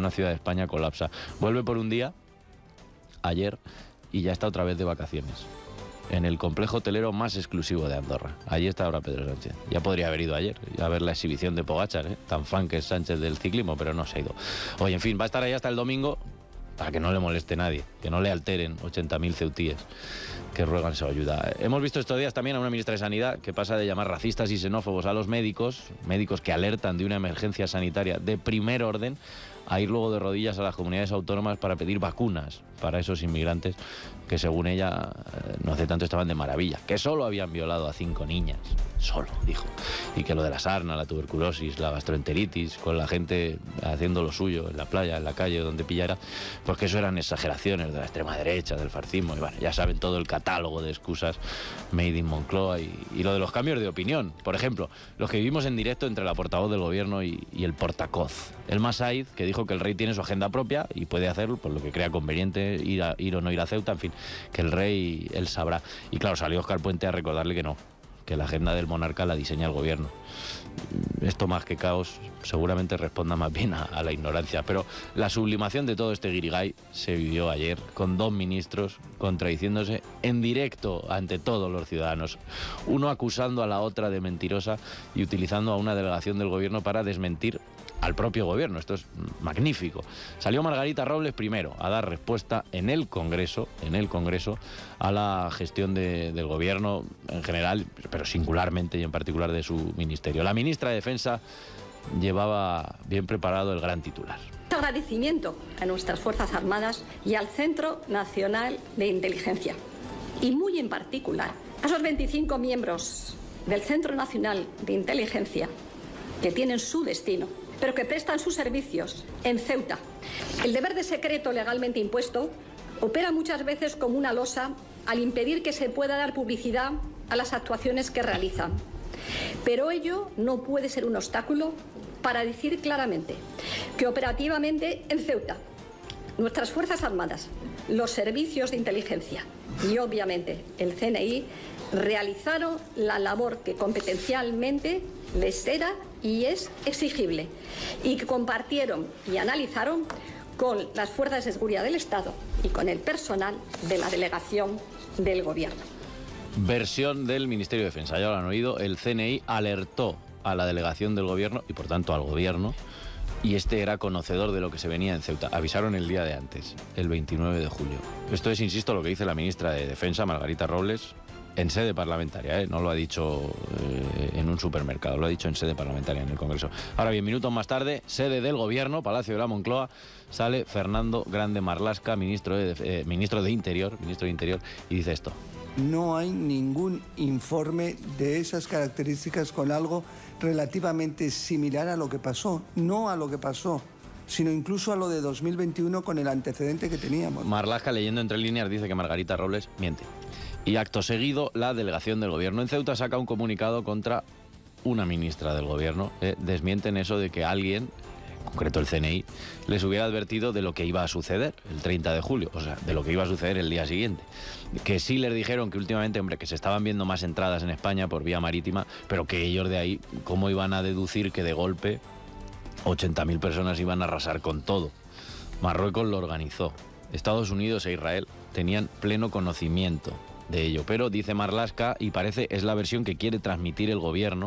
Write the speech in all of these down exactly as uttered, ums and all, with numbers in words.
una ciudad de España colapsa. Vuelve por un día, ayer, y ya está otra vez de vacaciones. En el complejo hotelero más exclusivo de Andorra. Allí está ahora Pedro Sánchez. Ya podría haber ido ayer a ver la exhibición de Pogačar, ¿eh? Tan fan que es Sánchez del ciclismo, pero no se ha ido. Oye, en fin, va a estar ahí hasta el domingo para que no le moleste nadie, que no le alteren ochenta mil ceutíes que ruegan su ayuda. Hemos visto estos días también a una ministra de Sanidad que pasa de llamar racistas y xenófobos a los médicos, médicos que alertan de una emergencia sanitaria de primer orden, a ir luego de rodillas a las comunidades autónomas para pedir vacunas para esos inmigrantes que, según ella, no hace tanto estaban de maravilla, que solo habían violado a cinco niñas, solo, dijo, y que lo de la sarna, la tuberculosis, la gastroenteritis, con la gente haciendo lo suyo en la playa, en la calle, donde pillara, pues que eso eran exageraciones de la extrema derecha, del fascismo, y bueno, ya saben todo el catálogo de excusas made in Moncloa, y, y lo de los cambios de opinión, por ejemplo, los que vivimos en directo entre la portavoz del gobierno y, y el portacoz, el Massaid, que dijo que el rey tiene su agenda propia y puede hacerlo por lo que crea conveniente, ir, a, ir o no ir a Ceuta, en fin, que el rey, él sabrá. Y claro, salió Óscar Puente a recordarle que no, que la agenda del monarca la diseña el gobierno. Esto, más que caos, seguramente responda más bien a, a la ignorancia. Pero la sublimación de todo este guirigay se vivió ayer con dos ministros contradiciéndose en directo ante todos los ciudadanos. Uno acusando a la otra de mentirosa y utilizando a una delegación del gobierno para desmentir al propio gobierno. Esto es magnífico. Salió Margarita Robles primero a dar respuesta en el Congreso, en el Congreso, a la gestión de, del gobierno en general, pero singularmente y en particular de su ministerio. La ministra de Defensa llevaba bien preparado el gran titular. Agradecimiento a nuestras Fuerzas Armadas y al Centro Nacional de Inteligencia, y muy en particular a esos veinticinco miembros del Centro Nacional de Inteligencia que tienen su destino, pero que prestan sus servicios en Ceuta. El deber de secreto legalmente impuesto opera muchas veces como una losa al impedir que se pueda dar publicidad a las actuaciones que realizan. Pero ello no puede ser un obstáculo para decir claramente que operativamente en Ceuta nuestras Fuerzas Armadas, los servicios de inteligencia y obviamente el C N I realizaron la labor que competencialmente les era y es exigible, y que compartieron y analizaron con las fuerzas de seguridad del Estado y con el personal de la delegación del gobierno. Versión del Ministerio de Defensa, ya lo han oído, el C N I alertó a la delegación del gobierno y por tanto al gobierno, y este era conocedor de lo que se venía en Ceuta. Avisaron el día de antes, el veintinueve de julio. Esto es, insisto, lo que dice la ministra de Defensa, Margarita Robles, en sede parlamentaria, ¿eh? No lo ha dicho eh, en un supermercado, lo ha dicho en sede parlamentaria en el Congreso. Ahora bien, minutos más tarde, sede del Gobierno, Palacio de la Moncloa, sale Fernando Grande Marlaska, ministro de, eh, ministro de Interior, ministro de Interior, y dice esto. No hay ningún informe de esas características con algo relativamente similar a lo que pasó, no a lo que pasó, sino incluso a lo de dos mil veintiuno con el antecedente que teníamos. Marlaska, leyendo entre líneas, dice que Margarita Robles miente. Y acto seguido, la delegación del gobierno en Ceuta saca un comunicado contra una ministra del gobierno. Eh, desmienten eso de que alguien, en concreto el C N I, les hubiera advertido de lo que iba a suceder el treinta de julio, o sea, de lo que iba a suceder el día siguiente. Que sí les dijeron que últimamente, hombre, que se estaban viendo más entradas en España por vía marítima, pero que ellos de ahí, ¿cómo iban a deducir que de golpe ochenta mil personas iban a arrasar con todo? Marruecos lo organizó. Estados Unidos e Israel tenían pleno conocimiento de ello, pero dice Marlaska, y parece es la versión que quiere transmitir el gobierno,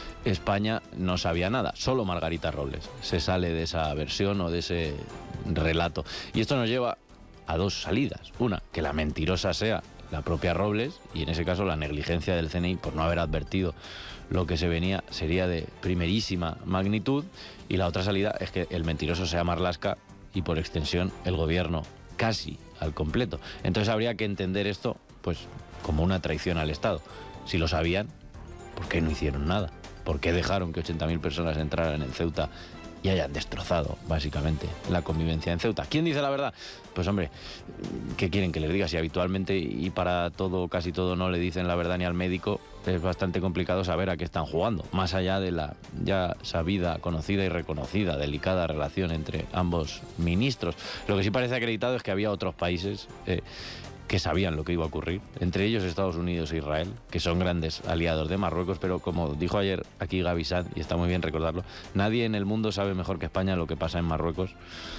España no sabía nada, solo Margarita Robles se sale de esa versión o de ese relato. Y esto nos lleva a dos salidas. Una, que la mentirosa sea la propia Robles, y en ese caso la negligencia del C N I por no haber advertido lo que se venía sería de primerísima magnitud, y la otra salida es que el mentiroso sea Marlaska y por extensión el gobierno casi al completo. Entonces habría que entender esto pues como una traición al Estado. Si lo sabían, ¿por qué no hicieron nada? ¿Por qué dejaron que ochenta mil personas entraran en Ceuta y hayan destrozado, básicamente, la convivencia en Ceuta? ¿Quién dice la verdad? Pues hombre, ¿qué quieren que les diga? Si habitualmente y para todo, casi todo, no le dicen la verdad ni al médico, es bastante complicado saber a qué están jugando, más allá de la ya sabida, conocida y reconocida, delicada relación entre ambos ministros. Lo que sí parece acreditado es que había otros países eh, que sabían lo que iba a ocurrir, entre ellos Estados Unidos e Israel, que son grandes aliados de Marruecos, pero como dijo ayer aquí Gavi Sanz, y está muy bien recordarlo, nadie en el mundo sabe mejor que España lo que pasa en Marruecos,